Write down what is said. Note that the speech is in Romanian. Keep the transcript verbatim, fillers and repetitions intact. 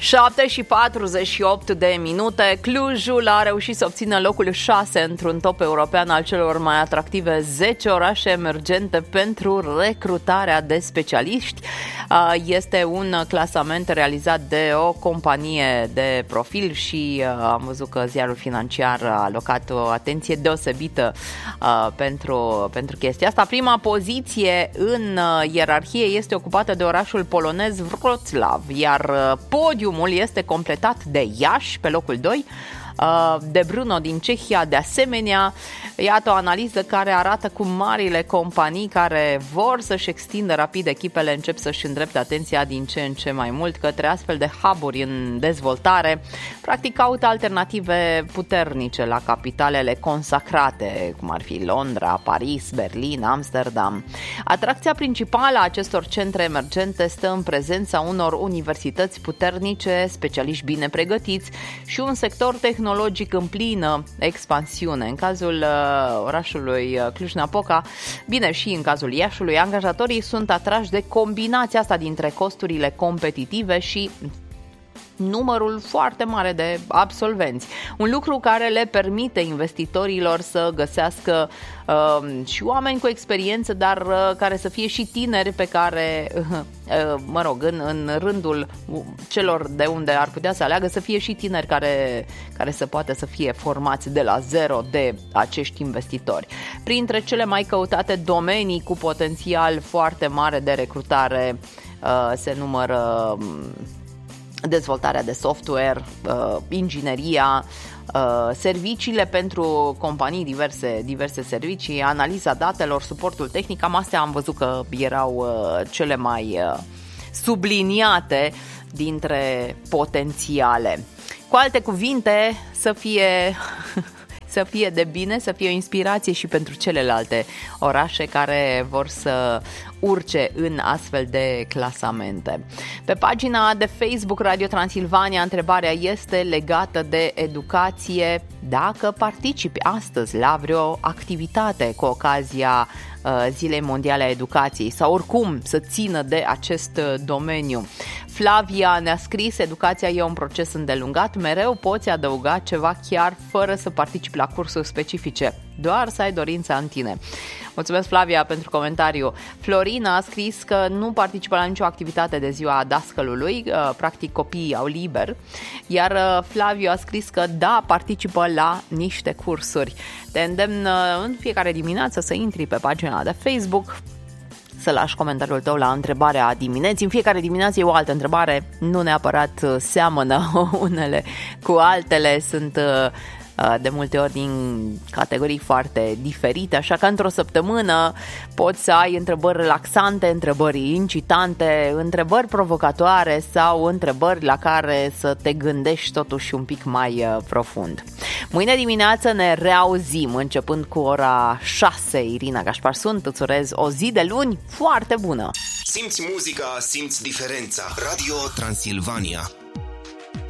șapte și patruzeci și opt de minute. Clujul a reușit să obțină locul șase într-un top european al celor mai atractive zece orașe emergente pentru recrutarea de specialiști. Este un clasament realizat de o companie de profil și am văzut că ziarul financiar a alocat o atenție deosebită pentru, pentru chestia asta. Prima poziție în ierarhie este ocupată de orașul polonez Wroclaw, iar podiumul este completat de Iași pe locul doi, de Brno din Cehia de asemenea. Iată o analiză care arată cum marile companii care vor să-și extindă rapid echipele încep să-și îndrepte atenția din ce în ce mai mult către astfel de hub-uri în dezvoltare. Practic caută alternative puternice la capitalele consacrate, cum ar fi Londra, Paris, Berlin, Amsterdam. Atracția principală a acestor centre emergente stă în prezența unor universități puternice, specialiști bine pregătiți și un sector tehnologic în plină expansiune. În cazul orașului Cluj-Napoca, bine și în cazul Iașului, angajatorii sunt atrași de combinația asta dintre costurile competitive și numărul foarte mare de absolvenți. Un lucru care le permite investitorilor să găsească uh, și oameni cu experiență, dar uh, care să fie și tineri pe care, uh, mă rog, în, în rândul celor de unde ar putea să aleagă, să fie și tineri care, care să poată să fie formați de la zero de acești investitori. Printre cele mai căutate domenii cu potențial foarte mare de recrutare uh, se numără dezvoltarea de software, uh, ingineria, uh, serviciile pentru companii, diverse, diverse servicii, analiza datelor, suportul tehnic. Cam astea am văzut că erau uh, cele mai uh, subliniate dintre potențiale. Cu alte cuvinte, să fie... să fie de bine, să fie o inspirație și pentru celelalte orașe care vor să urce în astfel de clasamente. Pe pagina de Facebook Radio Transilvania, întrebarea este legată de educație. Dacă participi astăzi la vreo activitate cu ocazia Zilei Mondiale a Educației sau oricum să țină de acest domeniu. Flavia ne-a scris: educația e un proces îndelungat, mereu poți adăuga ceva chiar fără să participi la cursuri specifice, doar să ai dorința în tine. Mulțumesc, Flavia, pentru comentariu. Florina a scris că nu participă la nicio activitate de ziua dascălului, practic copiii au liber, iar Flaviu a scris că da, participă la niște cursuri. Te îndemn în fiecare dimineață să intri pe pagina de Facebook, să lași comentariul tău la întrebarea dimineții. În fiecare dimineață e o altă întrebare, nu neapărat seamănă unele cu altele, sunt de multe ori din categorii foarte diferite, așa că într-o săptămână poți să ai întrebări relaxante, întrebări incitante, întrebări provocatoare sau întrebări la care să te gândești totuși un pic mai profund. Mâine dimineață ne reauzim începând cu ora șase. Irina Gașpar sunt, îți urez o zi de luni foarte bună! Simți muzica, simți diferența. Radio Transilvania.